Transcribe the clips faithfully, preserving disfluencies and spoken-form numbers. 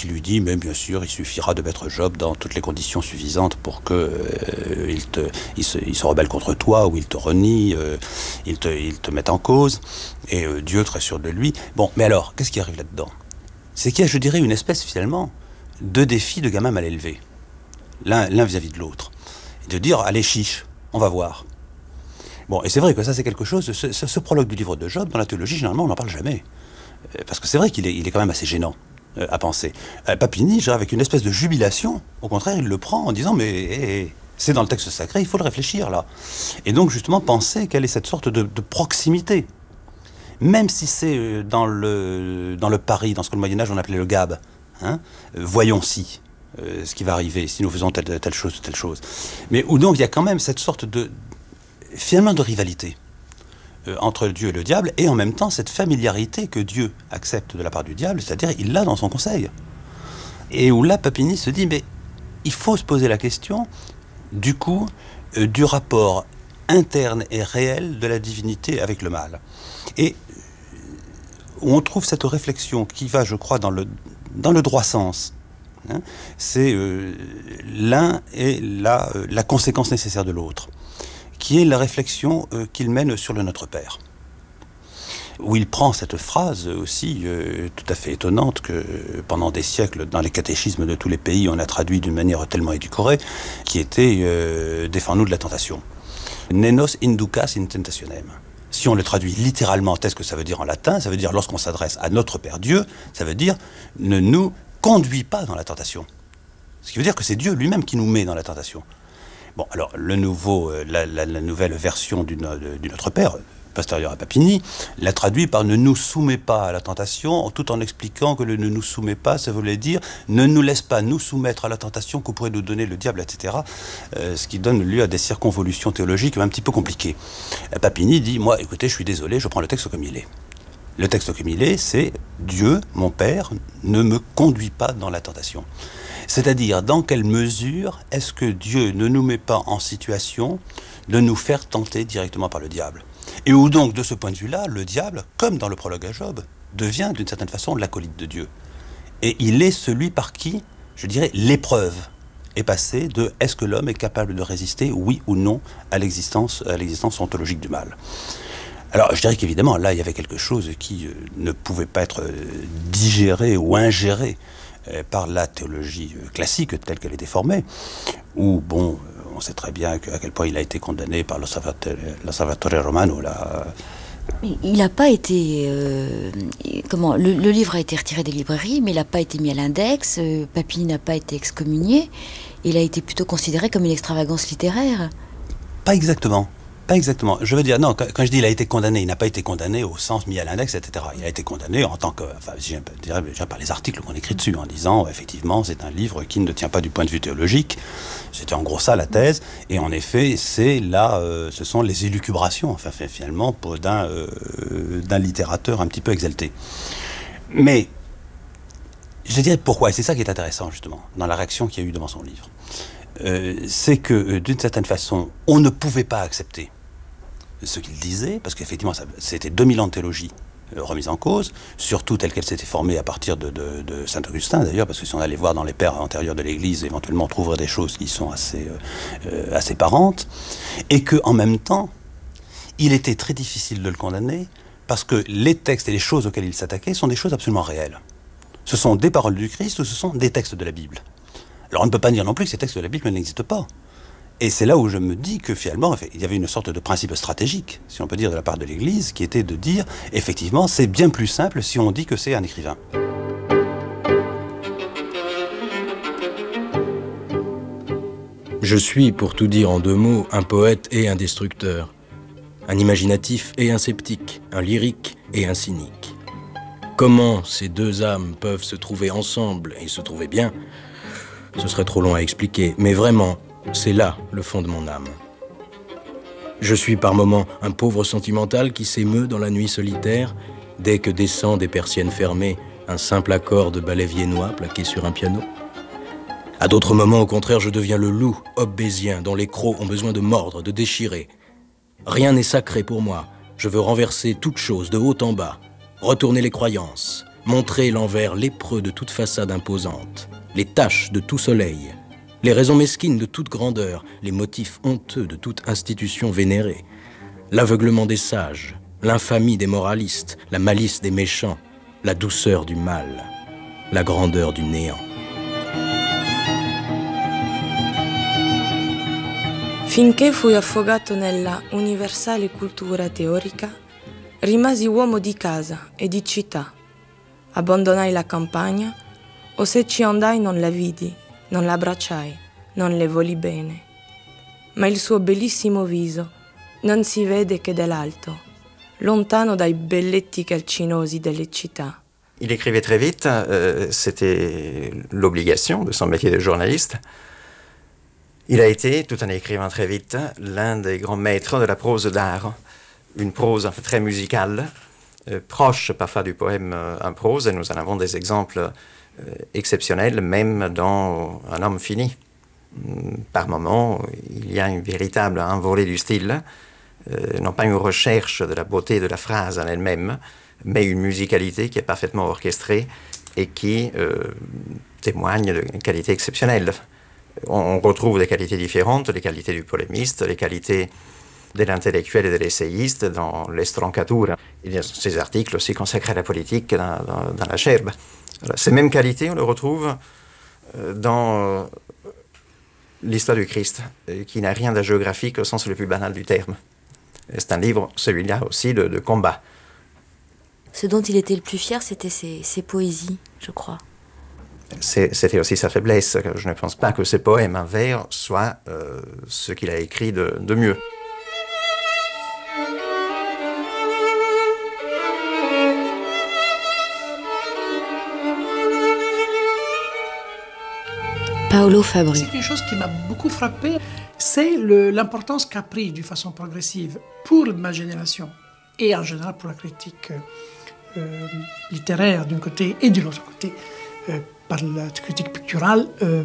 qui lui dit, mais bien sûr, il suffira de mettre Job dans toutes les conditions suffisantes pour qu'il euh, te, il se, il se rebelle contre toi, ou il te renie, euh, il, te, il te mette en cause, et euh, Dieu très sûr de lui. Bon, mais alors, qu'est-ce qui arrive là-dedans? C'est qu'il y a, je dirais, une espèce, finalement, de défi de gamins mal élevés, l'un, l'un vis-à-vis de l'autre. Et de dire, allez, chiche, on va voir. Bon, et c'est vrai que ça, c'est quelque chose, ce, ce, ce prologue du livre de Job, dans la théologie, généralement, on n'en parle jamais. Euh, parce que c'est vrai qu'il est, il est quand même assez gênant euh, à penser. Euh, Papini, genre, avec une espèce de jubilation, au contraire, il le prend en disant, mais hey, hey, c'est dans le texte sacré, il faut le réfléchir, là. Et donc, justement, penser quelle est cette sorte de, de proximité. Même si c'est dans le, dans le pari, dans ce que le Moyen-Âge, on appelait le gab, hein, euh, voyons si. Euh, ce qui va arriver, si nous faisons telle, telle chose, telle chose. Mais où donc il y a quand même cette sorte de, finalement, de rivalité euh, entre Dieu et le diable, et en même temps cette familiarité que Dieu accepte de la part du diable, c'est-à-dire il l'a dans son conseil. Et où là, Papini se dit, mais il faut se poser la question, du coup, euh, du rapport interne et réel de la divinité avec le mal. Et où on trouve cette réflexion qui va, je crois, dans le, dans le droit sens. Hein, c'est euh, l'un et la, euh, la conséquence nécessaire de l'autre, qui est la réflexion euh, qu'il mène sur le Notre Père, où il prend cette phrase aussi euh, tout à fait étonnante que euh, pendant des siècles, dans les catéchismes de tous les pays, on a traduit d'une manière tellement édulcorée, qui était euh, « Défends-nous de la tentation ». « Nenos inducas in tentationem ». Si on le traduit littéralement, qu'est-ce que ça veut dire en latin? Ça veut dire, lorsqu'on s'adresse à notre Père Dieu, ça veut dire « ne nous conduit pas dans la tentation ». Ce qui veut dire que c'est Dieu lui-même qui nous met dans la tentation. Bon, alors, le nouveau, la, la, la nouvelle version du, du Notre Père, postérieure à Papini, l'a traduit par « ne nous soumets pas à la tentation », tout en expliquant que le « ne nous soumets pas », ça voulait dire « ne nous laisse pas nous soumettre à la tentation que pourrait nous donner le diable », et cetera. Euh, ce qui donne lieu à des circonvolutions théologiques un petit peu compliquées. Papini dit « moi, écoutez, je suis désolé, je prends le texte comme il est ». Le texte comme il est, c'est « Dieu, mon Père, ne me conduit pas dans la tentation ». C'est-à-dire, dans quelle mesure est-ce que Dieu ne nous met pas en situation de nous faire tenter directement par le diable? Et où donc, de ce point de vue-là, le diable, comme dans le prologue à Job, devient d'une certaine façon l'acolyte de Dieu. Et il est celui par qui, je dirais, l'épreuve est passée de est-ce que l'homme est capable de résister, oui ou non, à l'existence, à l'existence ontologique du mal. Alors, je dirais qu'évidemment, là, il y avait quelque chose qui euh, ne pouvait pas être euh, digéré ou ingéré euh, par la théologie euh, classique telle qu'elle était formée, où, bon, on sait très bien que, à quel point il a été condamné par l'Osservatore Romano. La... Il n'a pas été... Euh, comment le, le livre a été retiré des librairies, mais il n'a pas été mis à l'index. Euh, Papini n'a pas été excommunié. Il a été plutôt considéré comme une extravagance littéraire. Pas exactement. Pas exactement. Je veux dire, non, quand, quand je dis il a été condamné, il n'a pas été condamné au sens mis à l'index, et cetera. Il a été condamné en tant que... Enfin, je dirais déjà par les articles qu'on écrit dessus, en disant, effectivement, c'est un livre qui ne tient pas du point de vue théologique. C'était en gros ça, la thèse. Et en effet, c'est là, euh, ce sont les élucubrations, enfin, finalement, pour, d'un, euh, d'un littérateur un petit peu exalté. Mais, je dirais pourquoi, et c'est ça qui est intéressant, justement, dans la réaction qu'il y a eu devant son livre. Euh, c'est que, euh, d'une certaine façon, on ne pouvait pas accepter ce qu'il disait, parce qu'effectivement, ça, c'était deux mille ans de théologie euh, remise en cause, surtout telle qu'elle s'était formée à partir de, de, de Saint-Augustin, d'ailleurs, parce que si on allait voir dans les pères antérieurs de l'Église, éventuellement on trouverait des choses qui sont assez, euh, assez parentes, et qu'en même temps, il était très difficile de le condamner, parce que les textes et les choses auxquelles il s'attaquait sont des choses absolument réelles. Ce sont des paroles du Christ ou ce sont des textes de la Bible. Alors on ne peut pas dire non plus que ces textes de la Bible n'existent pas. Et c'est là où je me dis que finalement, il y avait une sorte de principe stratégique, si on peut dire, de la part de l'Église, qui était de dire, effectivement, c'est bien plus simple si on dit que c'est un écrivain. Je suis, pour tout dire en deux mots, un poète et un destructeur, un imaginatif et un sceptique, un lyrique et un cynique. Comment ces deux âmes peuvent se trouver ensemble et se trouver bien, ce serait trop long à expliquer, mais vraiment, c'est là le fond de mon âme. Je suis par moments un pauvre sentimental qui s'émeut dans la nuit solitaire dès que descend des persiennes fermées un simple accord de ballet viennois plaqué sur un piano. À d'autres moments, au contraire, je deviens le loup hobbésien dont les crocs ont besoin de mordre, de déchirer. Rien n'est sacré pour moi. Je veux renverser toute chose de haut en bas, retourner les croyances, montrer l'envers lépreux de toute façade imposante, les taches de tout soleil, les raisons mesquines de toute grandeur, les motifs honteux de toute institution vénérée, l'aveuglement des sages, l'infamie des moralistes, la malice des méchants, la douceur du mal, la grandeur du néant. Finché fui affogato nella universale cultura teorica, rimasi uomo di casa e di città. Abbandonai la campagna, o se ci andai non la vidi, non l'abbracciai, non le voli bene. Ma il suo bellissimo viso non si vede che dall'alto, lontano dai belletti calcinosi delle città. Il écrivait très vite, euh, c'était l'obligation de son métier de journaliste. Il a été, tout en écrivant très vite, l'un des grands maîtres de la prose d'art. Une prose en fait, très musicale, euh, proche parfois du poème euh, en prose, et nous en avons des exemples euh, exceptionnels, même dans Un homme fini. Par moments, il y a une véritable envolée du style, euh, non pas une recherche de la beauté de la phrase en elle-même, mais une musicalité qui est parfaitement orchestrée et qui euh, témoigne d'une qualité exceptionnelle. On retrouve des qualités différentes, les qualités du polémiste, les qualités de l'intellectuel et de l'essayiste dans l'Estroncatura. Il y a ces articles aussi consacrés à la politique dans, dans, dans la Gerbe. Alors, ces mêmes qualités, on les retrouve dans l'histoire du Christ, qui n'a rien d'agéographique au sens le plus banal du terme. C'est un livre, celui-là aussi, de, de combat. Ce dont il était le plus fier, c'était ses, ses poésies, je crois. C'était aussi sa faiblesse. Je ne pense pas que ses poèmes en vers soient euh, ce qu'il a écrit de, de mieux. Paolo Fabri. C'est quelque chose qui m'a beaucoup frappé, c'est l'importance qu'a pris d'une façon progressive pour ma génération et en général pour la critique euh, littéraire d'un côté et de l'autre côté, euh, par la critique picturale, euh,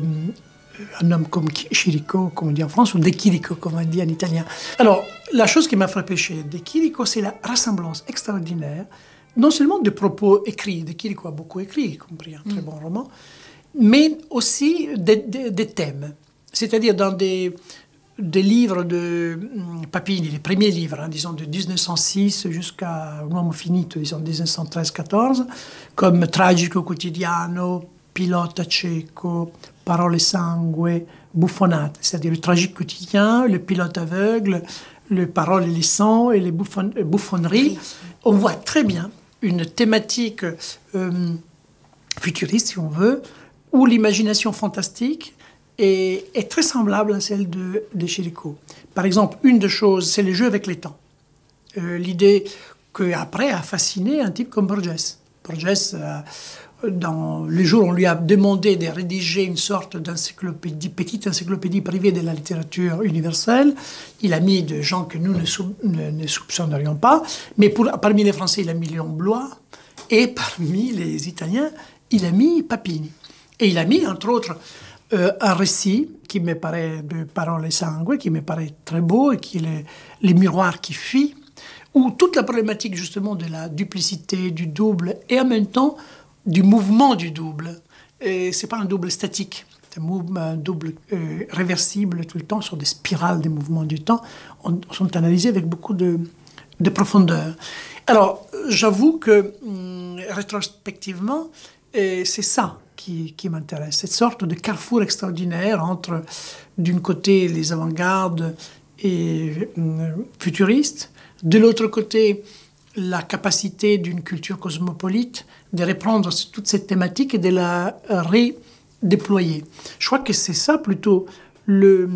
un homme comme Chirico, comme on dit en France, ou De Chirico, comme on dit en italien. Alors, la chose qui m'a frappé chez De Chirico, c'est la ressemblance extraordinaire, non seulement des propos écrits, De Chirico a beaucoup écrit, y compris un très bon roman, mais aussi des, des, des thèmes. C'est-à-dire dans des, des livres de Papini, les premiers livres, hein, disons de dix-neuf cent six jusqu'à Un uomo finito, disons dix-neuf cent treize quatorze, comme Tragico quotidiano, Pilota cieco, Parole sangue, Buffonate, c'est-à-dire le tragique quotidien, le pilote aveugle, le Parole et les sangs et les bouffon, bouffonneries. On voit très bien une thématique euh, futuriste, si on veut, où l'imagination fantastique est, est très semblable à celle de, de Chirico. Par exemple, une des choses, c'est le jeu avec les temps. Euh, L'idée qu'après a fasciné un type comme Borges. Borges, euh, dans les jours où on lui a demandé de rédiger une sorte d'encyclopédie, petite encyclopédie privée de la littérature universelle, il a mis des gens que nous ne, sou, ne, ne soupçonnerions pas, mais pour, parmi les Français, il a mis Léon Bloy, et parmi les Italiens, il a mis Papini. Et il a mis, entre autres, euh, un récit qui me paraît de Parole et sangue, qui me paraît très beau, et qui est le, les miroirs qui fuient, où toute la problématique, justement, de la duplicité, du double, et en même temps, du mouvement du double. Et c'est pas un double statique, c'est un, mouvement, un double euh, réversible tout le temps, sur des spirales des mouvements du temps, on, sont analysés avec beaucoup de, de profondeur. Alors, j'avoue que, hum, rétrospectivement, euh, c'est ça qui, qui m'intéresse, cette sorte de carrefour extraordinaire entre, d'un côté, les avant-gardes et euh, futuristes, de l'autre côté, la capacité d'une culture cosmopolite de reprendre toute cette thématique et de la redéployer. Je crois que c'est ça plutôt le,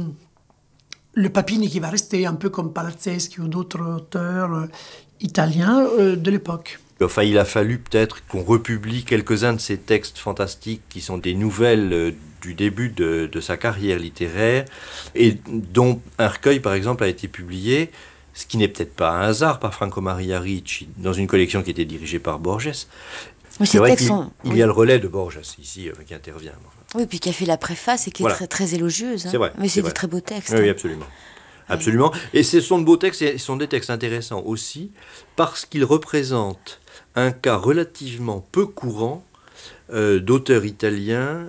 le Papini qui va rester un peu comme Palazzeschi ou d'autres auteurs euh, italiens euh, de l'époque. Enfin, il a fallu peut-être qu'on republie quelques-uns de ces textes fantastiques qui sont des nouvelles euh, du début de, de sa carrière littéraire et dont un recueil, par exemple, a été publié, ce qui n'est peut-être pas un hasard, par Franco Maria Ricci, dans une collection qui était dirigée par Borges. Mais c'est vrai qu'il sont... il oui. y a le relais de Borges ici euh, qui intervient. Oui, puis qui a fait la préface et qui voilà. est très, très élogieuse. Hein. C'est vrai. Mais c'est, c'est des très beaux textes. Oui, hein. oui, absolument. Absolument. Et ce sont de beaux textes, et ce sont des textes intéressants aussi, parce qu'ils représentent un cas relativement peu courant euh, d'auteurs italiens